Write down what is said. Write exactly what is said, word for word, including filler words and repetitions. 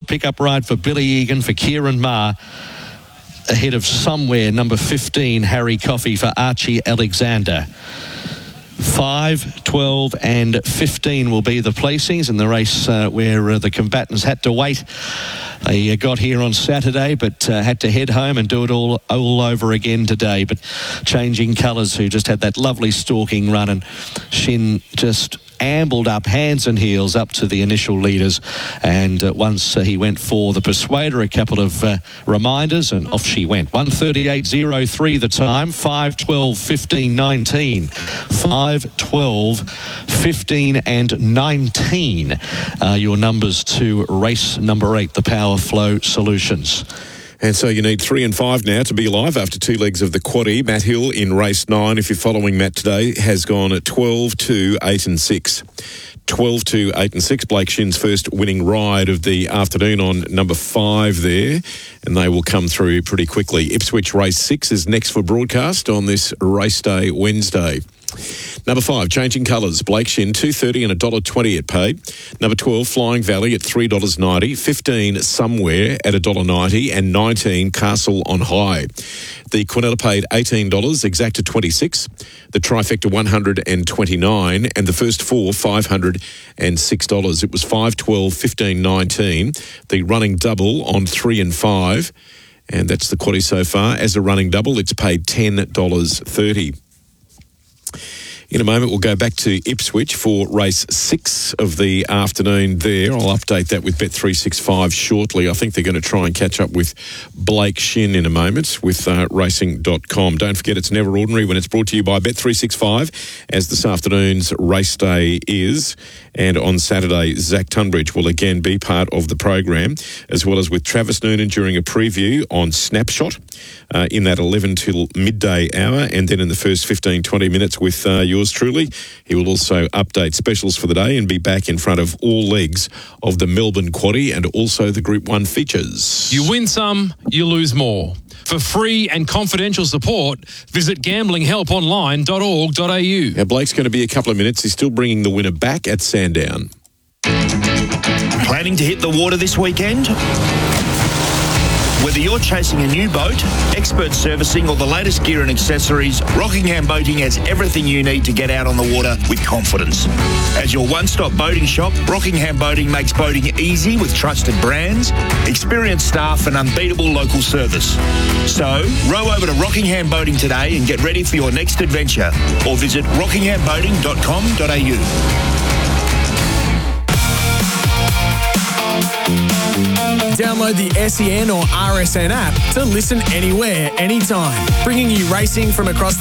pickup ride for Billy Egan for Kieran Maher. Ahead of Somewhere, number fifteen, Harry Coffey for Archie Alexander. five, twelve and fifteen will be the placings in the race uh, where uh, the combatants had to wait. They uh, got here on Saturday but uh, had to head home and do it all all over again today. But Changing Colours, who just had that lovely stalking run, and Shin just ambled up hands and heels up to the initial leaders, and uh, once uh, he went for the Persuader, a couple of uh, reminders, and off she went. one thirty-eight oh three the time. Five, twelve, fifteen, nineteen. Five, twelve, fifteen and nineteen are your numbers to race number eight, the Power Flow Solutions. And so you need three and five now to be alive after two legs of the quaddie. Matt Hill in race nine, if you're following Matt today, has gone at twelve, two, eight and six. twelve, two, eight and six. Blake Shin's first winning ride of the afternoon on number five there, and they will come through pretty quickly. Ipswich race six is next for broadcast on this race day Wednesday. Number five, Changing Colours, Blake Shin, two thirty and one dollar twenty it paid. Number twelve, Flying Valley at three dollars ninety. fifteen, Somewhere at one dollar ninety. And nineteen, Castle on High. The Quinella paid eighteen dollars, Exacta twenty-six. The Trifecta one hundred twenty-nine. And the first four, five hundred six dollars. It was five, twelve, fifteen, nineteen. The running double on three and five. And that's the quaddie so far. As a running double, it's paid ten dollars thirty. In a moment, we'll go back to Ipswich for race six of the afternoon there. I'll update that with Bet three sixty-five shortly. I think they're going to try and catch up with Blake Shin in a moment with uh, racing dot com. Don't forget, it's never ordinary when it's brought to you by Bet three sixty-five, as this afternoon's race day is. And on Saturday, Zach Tunbridge will again be part of the program, as well as with Travis Noonan during a preview on Snapshot uh, in that eleven till midday hour. And then in the first fifteen, twenty minutes with uh, yours truly, he will also update specials for the day and be back in front of all legs of the Melbourne Quaddie and also the Group one features. You win some, you lose more. For free and confidential support, visit gambling help online dot org dot a u. Now, Blake's going to be a couple of minutes. He's still bringing the winner back at Sandown. Planning to hit the water this weekend? Whether you're chasing a new boat, expert servicing, or the latest gear and accessories, Rockingham Boating has everything you need to get out on the water with confidence. As your one-stop boating shop, Rockingham Boating makes boating easy with trusted brands, experienced staff, and unbeatable local service. So, row over to Rockingham Boating today and get ready for your next adventure, or visit rockingham boating dot com dot a u. Download the S E N or R S N app to listen anywhere, anytime, bringing you racing from across the